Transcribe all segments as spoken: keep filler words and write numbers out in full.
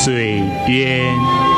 水边。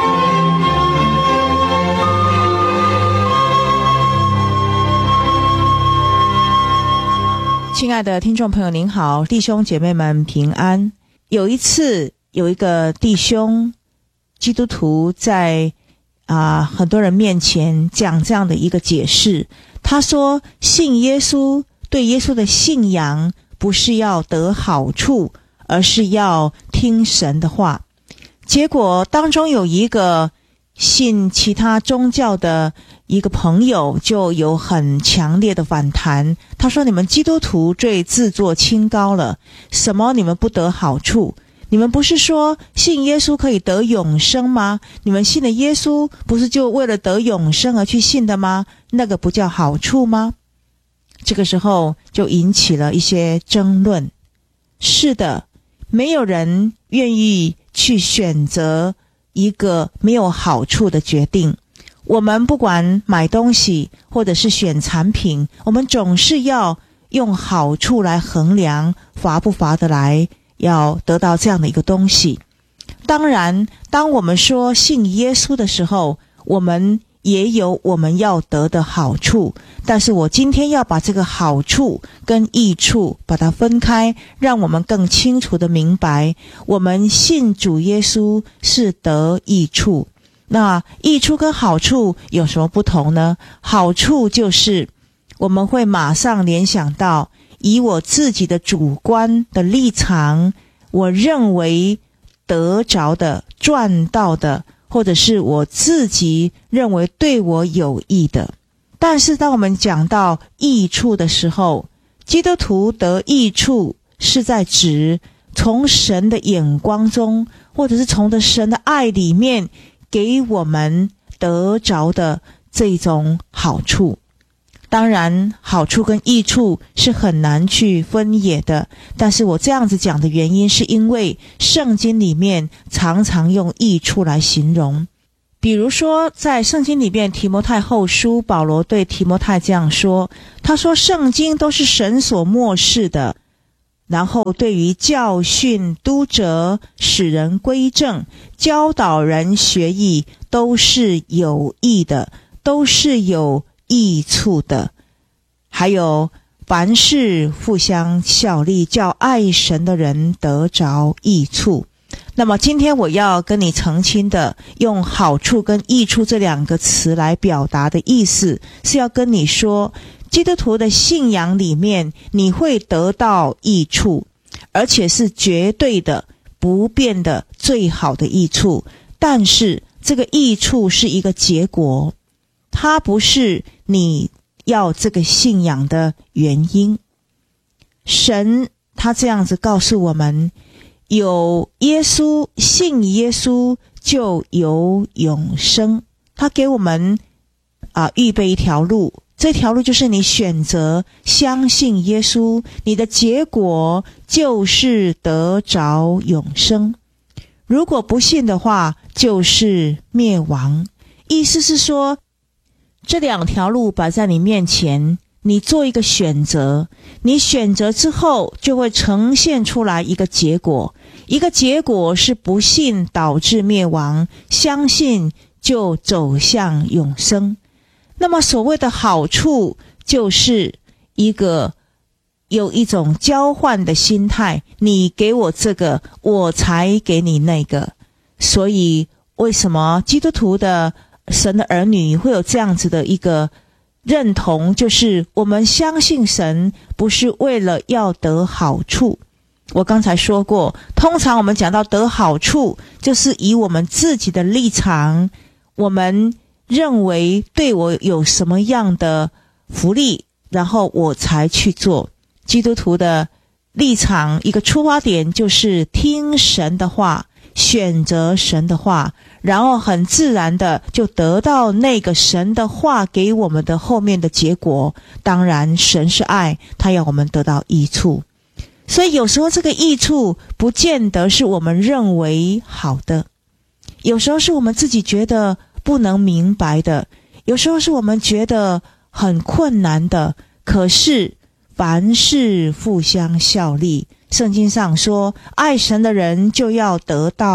亲爱的听众朋友您好，弟兄姐妹们平安。有一次有一个弟兄基督徒在啊、呃、很多人面前讲这样的一个解释，他说信耶稣，对耶稣的信仰不是要得好处，而是要听神的话。结果当中有一个信其他宗教的一个朋友就有很强烈的反弹，他说你们基督徒最自作清高了，什么你们不得好处？你们不是说信耶稣可以得永生吗？你们信的耶稣不是就为了得永生而去信的吗？那个不叫好处吗？这个时候就引起了一些争论。是的，没有人愿意去选择一个没有好处的决定。我们不管买东西或者是选产品，我们总是要用好处来衡量划不划得来，要得到这样的一个东西。当然，当我们说信耶稣的时候，我们也有我们要得的好处，但是我今天要把这个好处跟益处把它分开，让我们更清楚的明白，我们信主耶稣是得益处。那益处跟好处有什么不同呢？好处就是我们会马上联想到，以我自己的主观的立场，我认为得着的、赚到的，或者是我自己认为对我有益的。但是当我们讲到益处的时候，基督徒得益处是在指从神的眼光中，或者是从的神的爱里面给我们得着的这种好处。当然，好处跟益处是很难去分野的，但是我这样子讲的原因是因为圣经里面常常用益处来形容。比如说在圣经里面提摩太后书，保罗对提摩太这样说，他说圣经都是神所默示的，然后对于教训、督责、使人归正、教导人学艺，都是有益的，都是有益处的。还有凡事互相效力，叫爱神的人得着益处。那么今天我要跟你澄清的，用好处跟益处这两个词来表达的意思，是要跟你说，基督徒的信仰里面你会得到益处，而且是绝对的、不变的最好的益处。但是这个益处是一个结果，它不是你要这个信仰的原因。神他这样子告诉我们，有耶稣，信耶稣就有永生。他给我们啊预备一条路，这条路就是你选择相信耶稣，你的结果就是得着永生。如果不信的话，就是灭亡。意思是说，这两条路摆在你面前，你做一个选择，你选择之后就会呈现出来一个结果，一个结果是不信导致灭亡，相信就走向永生。那么所谓的好处，就是一个有一种交换的心态，你给我这个，我才给你那个。所以为什么基督徒的神的儿女会有这样子的一个认同，就是我们相信神不是为了要得好处。我刚才说过，通常我们讲到得好处，就是以我们自己的立场，我们认为对我有什么样的福利，然后我才去做。基督徒的立场，一个出发点就是听神的话，选择神的话，然后很自然的就得到那个神的话给我们的后面的结果。当然神是爱，他要我们得到益处。所以有时候这个益处不见得是我们认为好的，有时候是我们自己觉得不能明白的，有时候是我们觉得很困难的。可是凡事互相效力，圣经上说爱神的人就要得到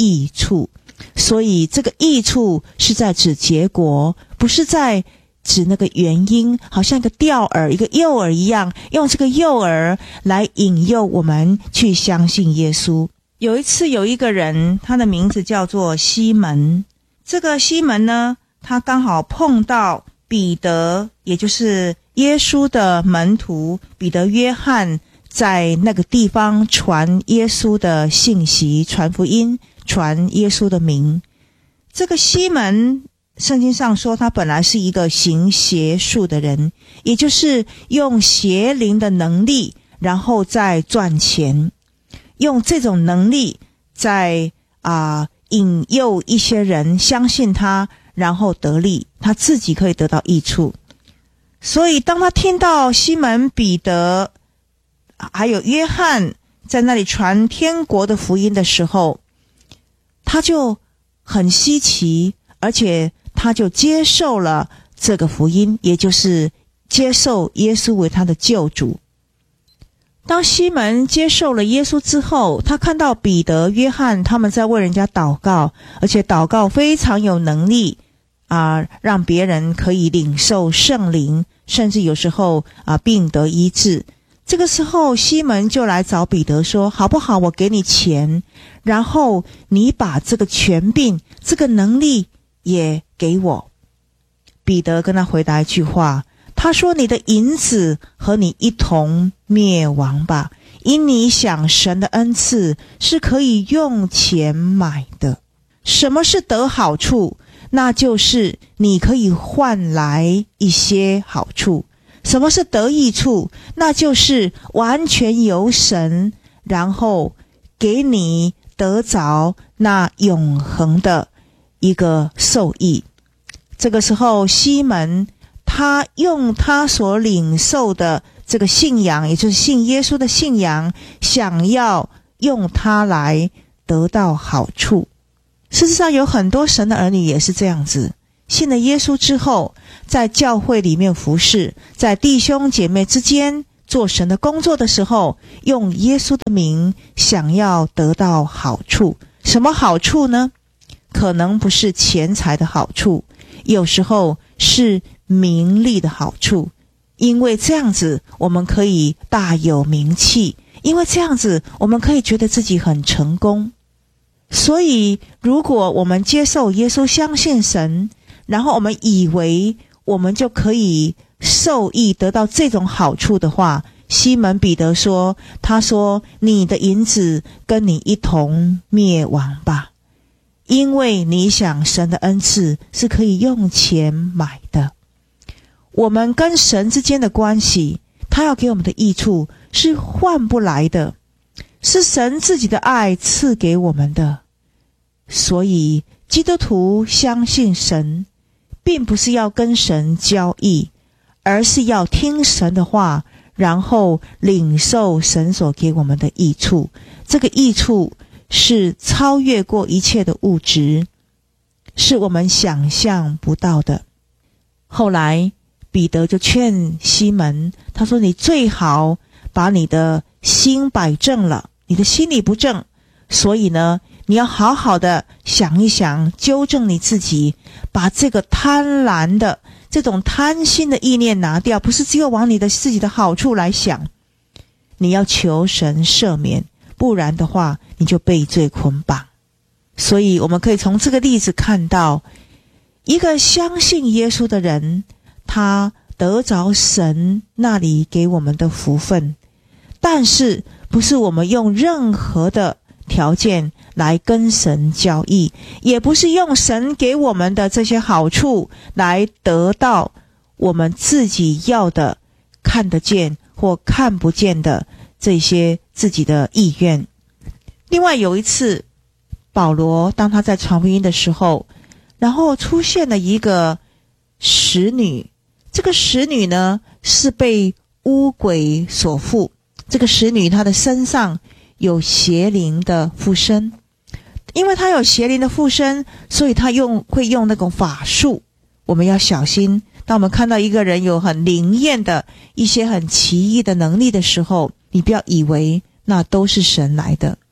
益处。所以这个益处是在指结果，不是在指那个原因，好像一个钓饵一个诱饵一样，用这个诱饵来引诱我们去相信耶稣。有一次有一个人，他的名字叫做西门，这个西门呢，他刚好碰到彼得，也就是耶稣的门徒彼得约翰，在那个地方传耶稣的信息，传福音，传耶稣的名。这个西门圣经上说他本来是一个行邪术的人，也就是用邪灵的能力然后再赚钱，用这种能力在啊、呃、引诱一些人相信他，然后得利，他自己可以得到益处。所以当他听到西门彼得还有约翰在那里传天国的福音的时候，他就很稀奇，而且他就接受了这个福音，也就是接受耶稣为他的救主。当西门接受了耶稣之后，他看到彼得约翰他们在为人家祷告，而且祷告非常有能力啊、呃，让别人可以领受圣灵，甚至有时候啊、呃、病得医治。这个时候西门就来找彼得说，好不好，我给你钱，然后你把这个权柄这个能力也给我。彼得跟他回答一句话，他说，你的银子和你一同灭亡吧，因你想神的恩赐是可以用钱买的。什么是得好处？那就是你可以换来一些好处。什么是得益处？那就是完全由神，然后给你得着那永恒的一个受益。这个时候西门他用他所领受的这个信仰，也就是信耶稣的信仰，想要用它来得到好处。事实上有很多神的儿女也是这样子，信了耶稣之后，在教会里面服侍，在弟兄姐妹之间做神的工作的时候，用耶稣的名想要得到好处。什么好处呢？可能不是钱财的好处，有时候是名利的好处，因为这样子我们可以大有名气，因为这样子我们可以觉得自己很成功。所以如果我们接受耶稣，相信神，然后我们以为我们就可以受益得到这种好处的话，西门彼得说，他说，你的银子跟你一同灭亡吧，因为你想神的恩赐是可以用钱买的。我们跟神之间的关系，他要给我们的益处是换不来的，是神自己的爱赐给我们的。所以基督徒相信神，并不是要跟神交易，而是要听神的话，然后领受神所给我们的益处。这个益处是超越过一切的物质，是我们想象不到的。后来彼得就劝西门，他说，你最好把你的心摆正了，你的心里不正，所以呢你要好好的想一想，纠正你自己，把这个贪婪的这种贪心的意念拿掉，不是只有往你的自己的好处来想，你要求神赦免，不然的话你就被罪捆绑。所以我们可以从这个例子看到，一个相信耶稣的人，他得着神那里给我们的福分，但是不是我们用任何的条件来跟神交易，也不是用神给我们的这些好处来得到我们自己要的看得见或看不见的这些自己的意愿。另外有一次，保罗当他在传福音的时候，然后出现了一个使女，这个使女呢是被污鬼所附，这个使女她的身上有邪灵的附身，因为她有邪灵的附身，所以她用会用那种法术。我们要小心，当我们看到一个人有很灵验的一些很奇异的能力的时候，你不要以为那都是神来的，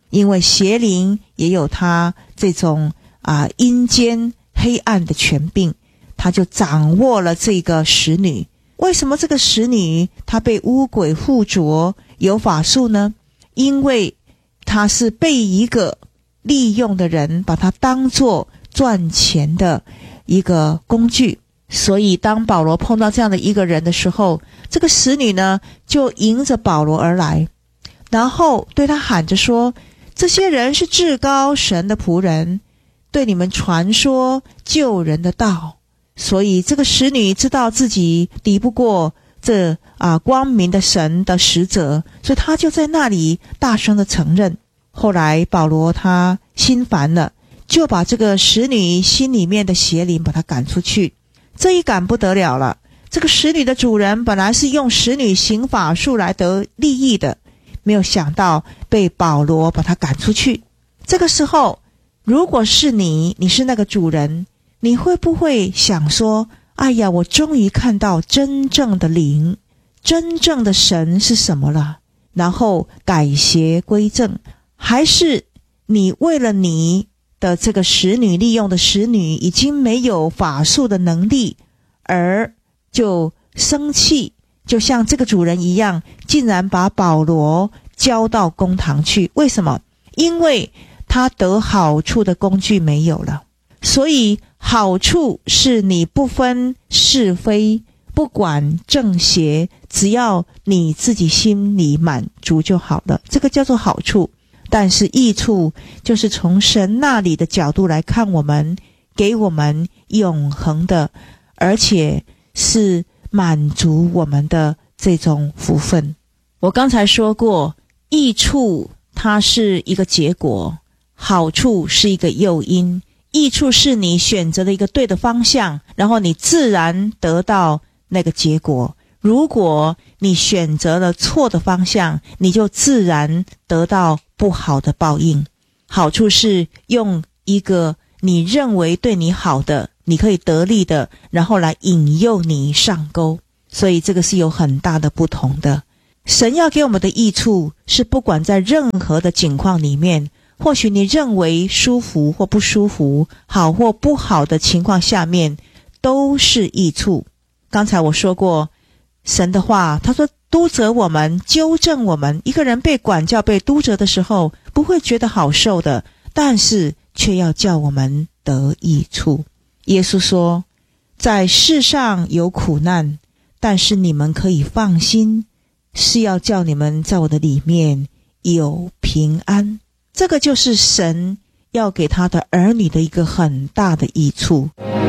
因为邪灵也有他这种啊阴间黑暗的权柄，他就掌握了这个使女。为什么这个使女她被污鬼附着有法术呢？因为她是被一个利用的人把她当作赚钱的一个工具。所以当保罗碰到这样的一个人的时候，这个使女呢就迎着保罗而来，然后对他喊着说，这些人是至高神的仆人，对你们传说救人的道。所以这个使女知道自己敌不过这啊光明的神的使者，所以她就在那里大声的承认。后来保罗他心烦了，就把这个使女心里面的邪灵把她赶出去。这一赶不得了了，这个使女的主人本来是用使女行法术来得利益的，没有想到被保罗把她赶出去。这个时候如果是你，你是那个主人，你会不会想说，哎呀，我终于看到真正的灵，真正的神是什么了，然后改邪归正？还是你为了你的这个使女利用的使女已经没有法术的能力，而就生气，就像这个主人一样，竟然把保罗交到公堂去？为什么？因为他得好处的工具没有了。所以好处是你不分是非，不管正邪，只要你自己心里满足就好了，这个叫做好处。但是益处就是从神那里的角度来看，我们给我们永恒的，而且是满足我们的这种福分。我刚才说过，益处它是一个结果，好处是一个诱因。益处是你选择了一个对的方向，然后你自然得到那个结果。如果你选择了错的方向，你就自然得到不好的报应。好处是用一个你认为对你好的，你可以得利的，然后来引诱你上钩。所以这个是有很大的不同的。神要给我们的益处是不管在任何的境况里面，或许你认为舒服或不舒服，好或不好的情况下面，都是益处。刚才我说过神的话，他说督责我们，纠正我们。一个人被管教被督责的时候，不会觉得好受的，但是却要叫我们得益处。耶稣说，在世上有苦难，但是你们可以放心，是要叫你们在我的里面有平安。这个就是神要给他的儿女的一个很大的益处。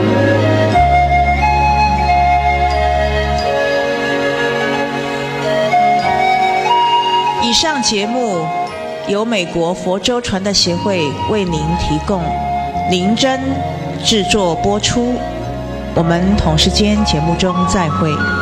以上节目由美国佛州传道协会为您提供，林真制作播出。我们同时间节目中再会。